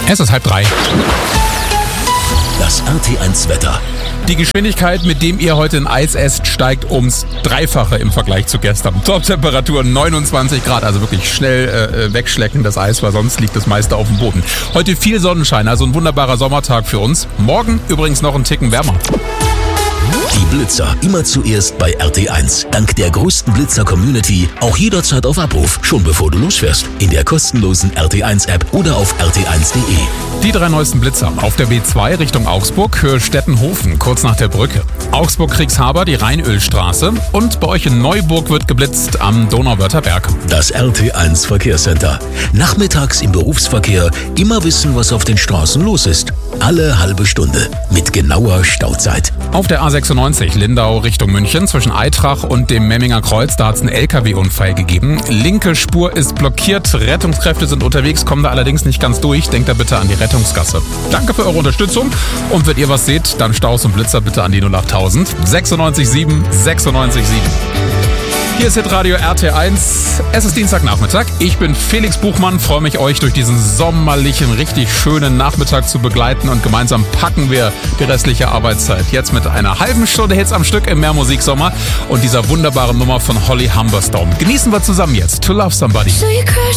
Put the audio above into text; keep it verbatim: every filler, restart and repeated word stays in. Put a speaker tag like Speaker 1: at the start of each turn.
Speaker 1: Es ist halb drei.
Speaker 2: Das R T eins Wetter.
Speaker 1: Die Geschwindigkeit, mit dem ihr heute ein Eis esst, steigt ums Dreifache im Vergleich zu gestern. Top-Temperatur neunundzwanzig Grad, also wirklich schnell äh, wegschlecken das Eis, weil sonst liegt das meiste auf dem Boden. Heute viel Sonnenschein, also ein wunderbarer Sommertag für uns. Morgen übrigens noch ein Ticken wärmer.
Speaker 2: Die Blitzer immer zuerst bei R T eins. Dank der größten Blitzer-Community auch jederzeit auf Abruf, schon bevor du losfährst. In der kostenlosen R T eins App oder auf r t eins punkt de.
Speaker 1: Die drei neuesten Blitzer auf der B zwei Richtung Augsburg, Höhe Stettenhofen, kurz nach der Brücke. Augsburg-Kriegshaber, die Rheinölstraße. Und bei euch in Neuburg wird geblitzt am Donauwörther Berg.
Speaker 2: Das R T eins Verkehrscenter. Nachmittags im Berufsverkehr immer wissen, was auf den Straßen los ist. Alle halbe Stunde mit genauer Stauzeit.
Speaker 1: Auf der A sechsundneunzig Lindau Richtung München zwischen Eitrach und dem Memminger Kreuz, da hat es einen L K W-Unfall gegeben. Linke Spur ist blockiert, Rettungskräfte sind unterwegs, kommen da allerdings nicht ganz durch. Denkt da bitte an die Rettungsgasse. Danke für eure Unterstützung und wenn ihr was seht, dann Staus und Blitzer bitte an die null acht tausend sechsundneunzig sieben sechsundneunzig sieben. Hier ist Hitradio R T eins. Es ist Dienstagnachmittag. Ich bin Felix Buchmann, freue mich, euch durch diesen sommerlichen, richtig schönen Nachmittag zu begleiten und gemeinsam packen wir die restliche Arbeitszeit. Jetzt mit einer halben Stunde Hits am Stück im Mehrmusiksommer und dieser wunderbaren Nummer von Holly Humberstone. Genießen wir zusammen jetzt To Love Somebody.
Speaker 3: So you crash